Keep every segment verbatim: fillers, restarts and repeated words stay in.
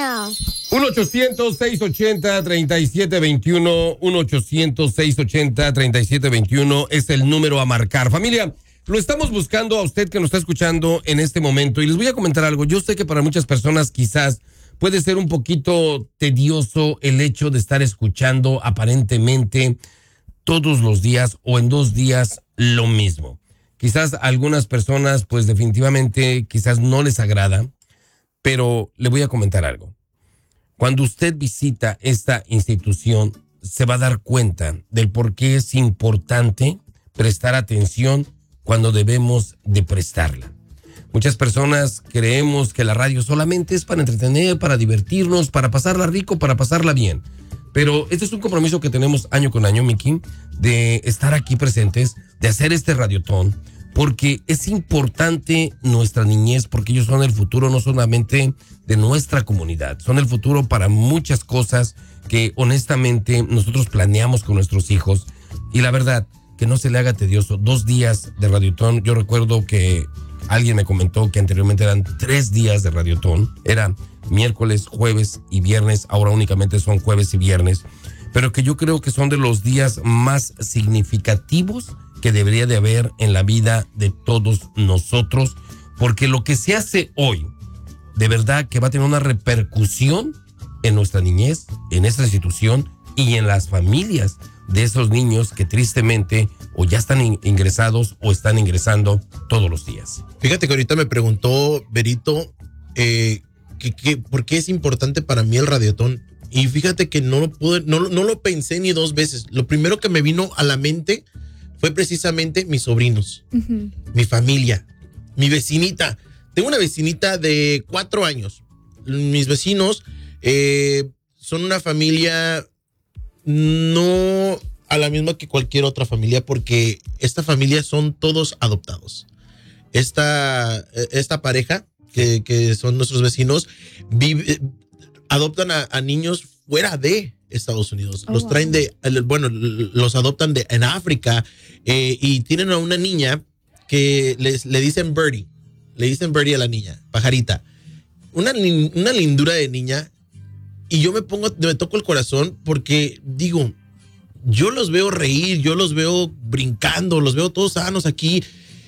Línea. uno ochocientos, seiscientos ochenta, treinta y siete veintiuno. uno ochocientos, seiscientos ochenta, treinta y siete veintiuno es el número a marcar. Familia, lo estamos buscando a usted que nos está escuchando en este momento. Y les voy a comentar algo. Yo sé que para muchas personas quizás puede ser un poquito tedioso el hecho de estar escuchando aparentemente todos los días o en dos días lo mismo. Quizás a algunas personas pues definitivamente quizás no les agrada, pero le voy a comentar algo. Cuando usted visita esta institución se va a dar cuenta del por qué es importante prestar atención cuando debemos de prestarla. Muchas personas creemos que la radio solamente es para entretener, para divertirnos, para pasarla rico, para pasarla bien. Pero este es un compromiso que tenemos año con año, Miki, de estar aquí presentes, de hacer este radiotón, porque es importante nuestra niñez, porque ellos son el futuro no solamente de nuestra comunidad, son el futuro para muchas cosas que honestamente nosotros planeamos con nuestros hijos. Y la verdad, que no se le haga tedioso. Dos días de radiotón, yo recuerdo que alguien me comentó que anteriormente eran tres días de radiotón, era miércoles, jueves y viernes, ahora únicamente son jueves y viernes, pero que yo creo que son de los días más significativos que debería de haber en la vida de todos nosotros, porque lo que se hace hoy, de verdad que va a tener una repercusión en nuestra niñez, en esta institución y en las familias de esos niños que tristemente o ya están in- ingresados o están ingresando todos los días. Fíjate que ahorita me preguntó Berito eh, que, que, por qué es importante para mí el radiotón. Y fíjate que no lo pude, no, no lo pensé ni dos veces. Lo primero que me vino a la mente fue precisamente mis sobrinos, uh-huh. mi familia, mi vecinita. Tengo una vecinita de cuatro años. Mis vecinos eh, son una familia no a la misma que cualquier otra familia, porque esta familia son todos adoptados. Esta, esta pareja, que, que son nuestros vecinos, vive, adoptan a, a niños fuera de Estados Unidos. Oh, los wow. traen de, bueno, los adoptan de, en África eh, y tienen a una niña que les, le dicen Birdie. Le dicen Birdie a la niña, pajarita. Una, una lindura de niña. Y yo me pongo, me toco el corazón porque digo, yo los veo reír, yo los veo brincando, los veo todos sanos aquí.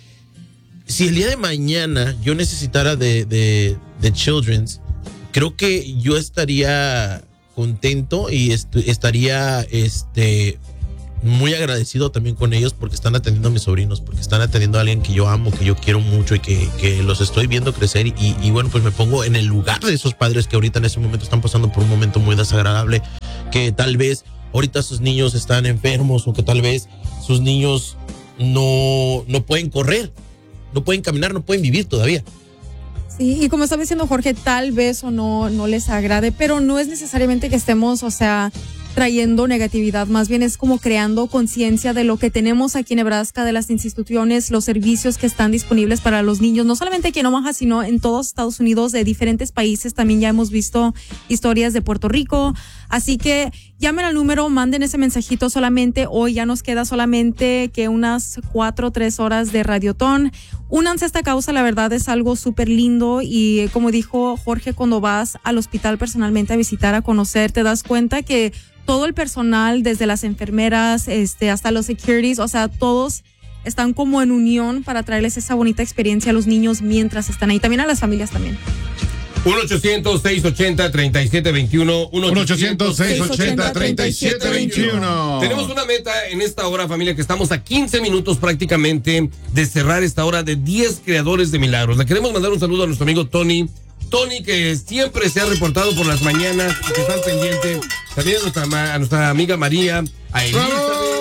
Si el día de mañana yo necesitara de, de, de Children's, creo que yo estaría contento y est- estaría este, muy agradecido también con ellos porque están atendiendo a mis sobrinos, porque están atendiendo a alguien que yo amo, que yo quiero mucho y que, que los estoy viendo crecer y, y bueno, pues me pongo en el lugar de esos padres que ahorita en ese momento están pasando por un momento muy desagradable, que tal vez ahorita sus niños están enfermos o que tal vez sus niños no, no pueden correr, no pueden caminar, no pueden vivir todavía. Sí, y como estaba diciendo Jorge, tal vez o no, no les agrade, pero no es necesariamente que estemos, o sea, trayendo negatividad, más bien es como creando conciencia de lo que tenemos aquí en Nebraska, de las instituciones, los servicios que están disponibles para los niños, no solamente aquí en Omaha, sino en todos Estados Unidos, de diferentes países. También ya hemos visto historias de Puerto Rico, así que llamen al número, manden ese mensajito solamente. Hoy ya nos queda solamente que unas cuatro o tres horas de radiotón. Únanse a esta causa, la verdad es algo súper lindo y como dijo Jorge, cuando vas al hospital personalmente a visitar, a conocer, te das cuenta que todo el personal, desde las enfermeras este, hasta los securities, o sea, todos están como en unión para traerles esa bonita experiencia a los niños mientras están ahí, también a las familias también. uno ochocientos, seiscientos ochenta, treinta y siete veintiuno. uno ochocientos, seiscientos ochenta, treinta y siete veintiuno. Tenemos una meta en esta hora, familia, que estamos a quince minutos prácticamente de cerrar esta hora de diez creadores de milagros. Le queremos mandar un saludo a nuestro amigo Tony. Tony, que siempre se ha reportado por las mañanas y que está al pendiente. También a nuestra, a nuestra amiga María, a Elizabeth,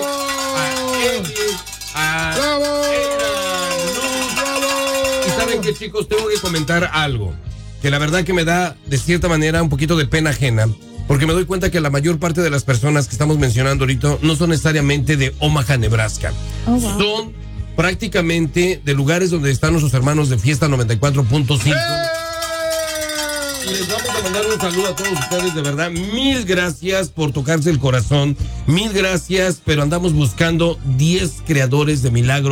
a Eddie, a Luz. Y saben que, chicos, tengo que comentar algo que la verdad que me da de cierta manera un poquito de pena ajena, porque me doy cuenta que la mayor parte de las personas que estamos mencionando ahorita no son necesariamente de Omaha, Nebraska. Oh, wow. Son prácticamente de lugares donde están nuestros hermanos de Fiesta noventa y cuatro punto cinco. Les vamos a mandar un saludo a todos ustedes, de verdad, mil gracias por tocarse el corazón, mil gracias, pero andamos buscando diez creadores de milagros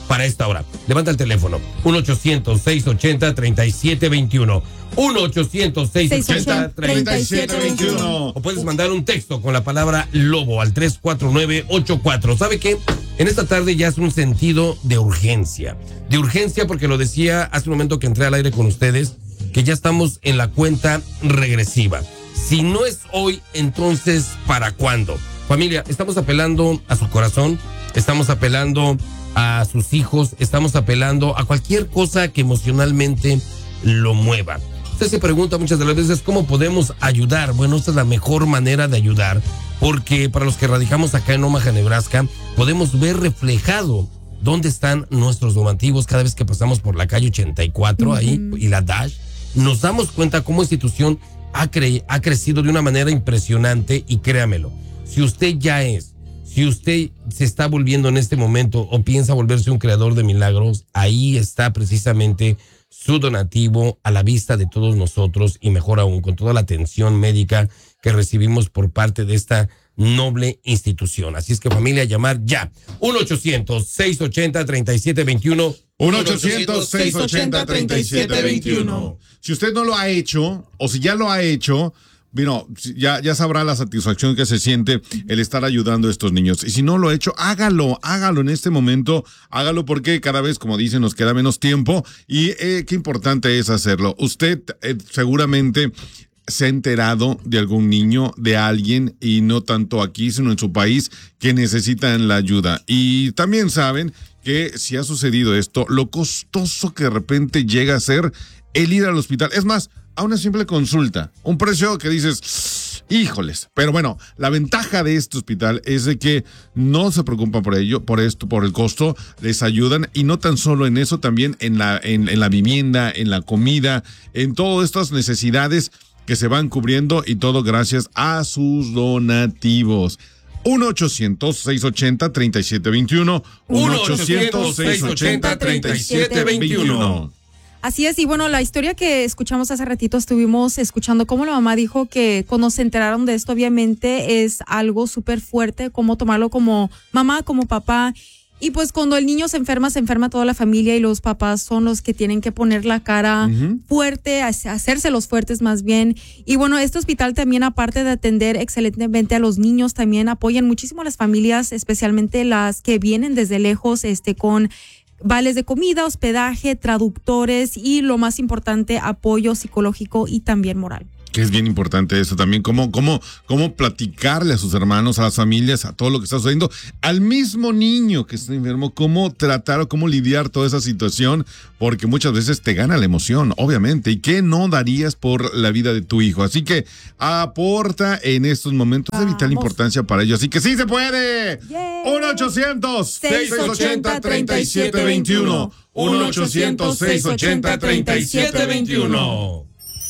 para esta hora. Levanta el teléfono, uno ochocientos seiscientos ochenta treinta y siete veintiuno. uno ochocientos seiscientos ochenta treinta y siete veintiuno. O puedes mandar un texto con la palabra lobo al tres cuatro nueve ocho cuatro. ¿Sabe qué? En esta tarde ya es un sentido de urgencia. De urgencia porque lo decía hace un momento que entré al aire con ustedes, que ya estamos en la cuenta regresiva. Si no es hoy, entonces ¿para cuándo? Familia, estamos apelando a su corazón, estamos apelando a sus hijos, estamos apelando a cualquier cosa que emocionalmente lo mueva. Usted se pregunta muchas de las veces cómo podemos ayudar. Bueno, esta es la mejor manera de ayudar, porque para los que radicamos acá en Omaha, Nebraska, podemos ver reflejado dónde están nuestros donativos cada vez que pasamos por la calle ochenta y cuatro, uh-huh. ahí, y la Dash. Nos damos cuenta cómo institución ha, cre- ha crecido de una manera impresionante, y créamelo, si usted ya es, si usted se está volviendo en este momento o piensa volverse un creador de milagros, ahí está precisamente su donativo a la vista de todos nosotros, y mejor aún, con toda la atención médica que recibimos por parte de esta noble institución. Así es que, familia, llamar ya. uno ochocientos seiscientos ochenta treinta y siete veintiuno. uno ochocientos seiscientos ochenta treinta y siete veintiuno. Si usted no lo ha hecho, o si ya lo ha hecho, bueno, ya, ya sabrá la satisfacción que se siente el estar ayudando a estos niños. Y si no lo ha hecho, hágalo, hágalo en este momento, hágalo porque cada vez, como dicen, nos queda menos tiempo, y eh, qué importante es hacerlo. Usted eh, seguramente se ha enterado de algún niño, de alguien, y no tanto aquí, sino en su país, que necesitan la ayuda. Y también saben que si ha sucedido esto, lo costoso que de repente llega a ser el ir al hospital. Es más, a una simple consulta, un precio que dices, híjoles. Pero bueno, la ventaja de este hospital es de que no se preocupan por ello, por esto, por el costo, les ayudan, y no tan solo en eso, también en la, en, en la vivienda, en la comida, en todas estas necesidades que se van cubriendo, y todo gracias a sus donativos. uno ochocientos seiscientos ochenta treinta y siete veintiuno. uno ochocientos seiscientos ochenta treinta y siete veintiuno. Así es, y bueno, la historia que escuchamos hace ratito, estuvimos escuchando cómo la mamá dijo que cuando se enteraron de esto, obviamente es algo súper fuerte, cómo tomarlo como mamá, como papá. Y pues cuando el niño se enferma, se enferma toda la familia, y los papás son los que tienen que poner la cara uh-huh. fuerte, hacerse los fuertes más bien. Y bueno, este hospital también, aparte de atender excelentemente a los niños, también apoyan muchísimo a las familias, especialmente las que vienen desde lejos, este, con vales de comida, hospedaje, traductores, y lo más importante, apoyo psicológico y también moral. Que es bien importante eso también, cómo, cómo, cómo platicarle a sus hermanos, a las familias, a todo lo que está sucediendo, al mismo niño que está enfermo, cómo tratar o cómo lidiar toda esa situación, porque muchas veces te gana la emoción, obviamente, y qué no darías por la vida de tu hijo. Así que aporta en estos momentos de vital importancia para ellos. Así que sí se puede. uno ochocientos seiscientos ochenta treinta y siete veintiuno. uno ochocientos seiscientos ochenta treinta y siete veintiuno.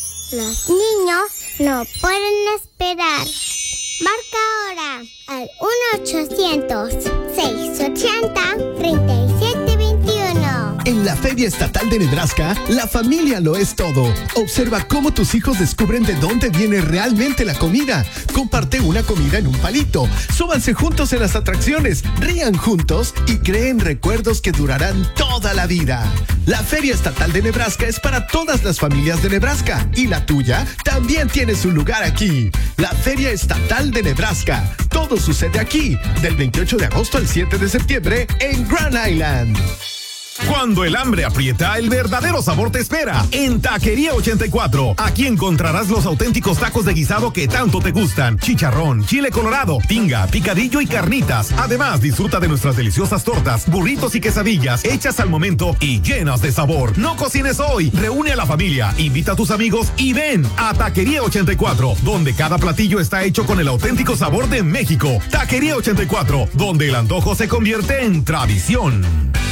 Los niños no pueden esperar. Marca ahora al uno ochocientos seiscientos ochenta treinta y siete veintiuno. En la Feria Estatal de Nebraska, la familia lo es todo. Observa cómo tus hijos descubren de dónde viene realmente la comida. Comparte una comida en un palito. Súbanse juntos en las atracciones, rían juntos y creen recuerdos que durarán toda la vida. La Feria Estatal de Nebraska es para todas las familias de Nebraska, y la tuya también tiene su lugar aquí. La Feria Estatal de Nebraska. Todo sucede aquí, del veintiocho de agosto al siete de septiembre en Grand Island. Cuando el hambre aprieta, el verdadero sabor te espera en Taquería ochenta y cuatro. Aquí encontrarás los auténticos tacos de guisado que tanto te gustan: chicharrón, chile colorado, tinga, picadillo y carnitas. Además, disfruta de nuestras deliciosas tortas, burritos y quesadillas hechas al momento y llenas de sabor. No cocines hoy, reúne a la familia, invita a tus amigos y ven a Taquería ochenta y cuatro, donde cada platillo está hecho con el auténtico sabor de México. Taquería ochenta y cuatro, donde el antojo se convierte en tradición.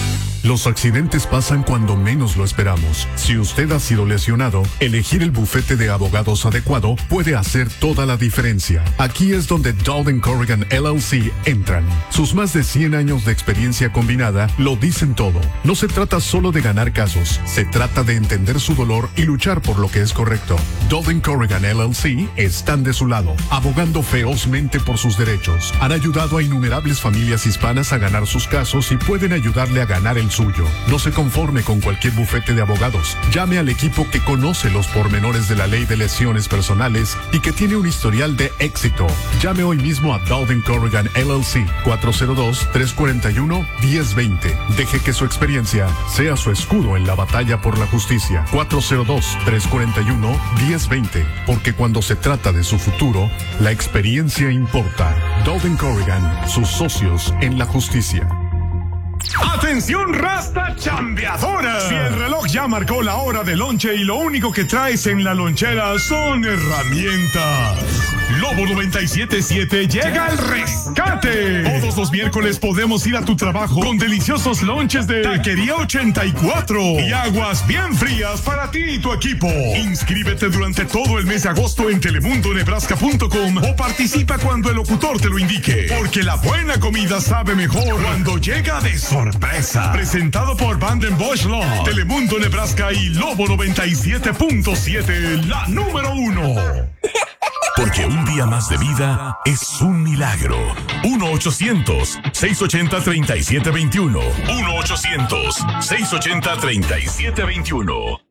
Los accidentes pasan cuando menos lo esperamos. Si usted ha sido lesionado, elegir el bufete de abogados adecuado puede hacer toda la diferencia. Aquí es donde Dowden Corrigan L L C entran. Sus más de cien años de experiencia combinada lo dicen todo. No se trata solo de ganar casos, se trata de entender su dolor y luchar por lo que es correcto. Dowden Corrigan L L C están de su lado, abogando ferozmente por sus derechos. Han ayudado a innumerables familias hispanas a ganar sus casos y pueden ayudarle a ganar el suyo. No se conforme con cualquier bufete de abogados. Llame al equipo que conoce los pormenores de la ley de lesiones personales y que tiene un historial de éxito. Llame hoy mismo a Dowden Corrigan L L C cuatro cero dos, tres cuatro uno, uno cero dos cero. Deje que su experiencia sea su escudo en la batalla por la justicia. cuatro cero dos, tres cuatro uno, uno cero dos cero. Porque cuando se trata de su futuro, la experiencia importa. Dowden Corrigan, sus socios en la justicia. ¡Atención, raza chambeadora! Si el reloj ya marcó la hora de lonche y lo único que traes en la lonchera son herramientas, Lobo noventa y siete punto siete llega al rescate. Todos los miércoles podemos ir a tu trabajo con deliciosos lonches de Taquería ochenta y cuatro y aguas bien frías para ti y tu equipo. Inscríbete durante todo el mes de agosto en telemundo nebraska punto com o participa cuando el locutor te lo indique, porque la buena comida sabe mejor cuando llega de sorpresa. Presentado por Banden Bosch Law, Telemundo Nebraska y Lobo noventa y siete punto siete, la número uno. Porque un día más de vida es un milagro. uno ochocientos, seiscientos ochenta, treinta y siete veintiuno. uno ochocientos, seiscientos ochenta, treinta y siete veintiuno.